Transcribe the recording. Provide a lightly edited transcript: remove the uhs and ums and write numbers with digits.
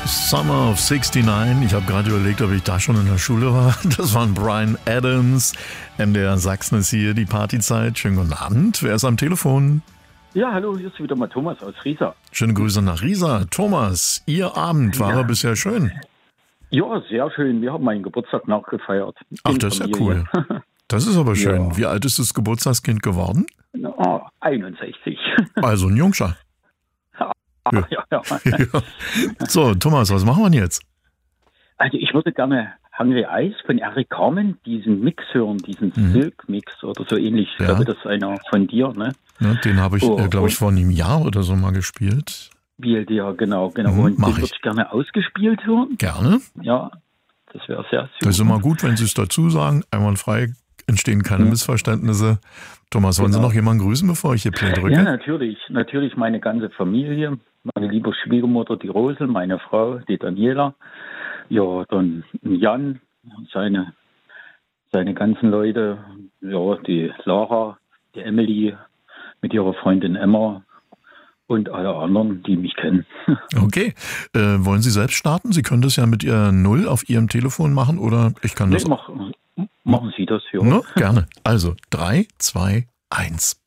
Summer of 69. Ich habe gerade überlegt, ob ich da schon in der Schule war. Das waren Bryan Adams. MDR Sachsen ist hier, die Partyzeit. Schönen guten Abend. Wer ist am Telefon? Ja, hallo, hier ist wieder mal Thomas aus Riesa. Schöne Grüße nach Riesa. Thomas, Ihr Abend war er bisher schön? Ja, sehr schön. Wir haben meinen Geburtstag nachgefeiert. Ach, das ist ja cool. Das ist aber schön. Ja. Wie alt ist das Geburtstagskind geworden? 61. Also ein Jungscher. Ja. Ja. So, Thomas, was machen wir denn jetzt? Also ich würde gerne Hungry Eyes von Eric Carmen, diesen Mix hören, diesen Silk-Mix oder so ähnlich. Ich glaube, das ist einer von dir, ne? Ja, den habe ich, glaube ich, vor einem Jahr oder so mal gespielt. Ja, genau. Und den würde ich gerne ausgespielt hören. Gerne. Ja, das wäre sehr super. Das ist immer gut, wenn Sie es dazu sagen. Einwandfrei, entstehen keine Missverständnisse. Thomas, wollen Sie noch jemanden grüßen, bevor ich hier Play drücke? Ja, natürlich. Natürlich meine ganze Familie. Meine liebe Schwiegermutter, die Rosel, meine Frau, die Daniela. Ja, dann Jan, seine ganzen Leute. Ja, die Lara, die Emily mit ihrer Freundin Emma und alle anderen, die mich kennen. Okay. Wollen Sie selbst starten? Sie können das ja mit Ihr 0 auf Ihrem Telefon machen oder ich kann das... Machen Sie das, ja. No, gerne. Also 3, 2, 1.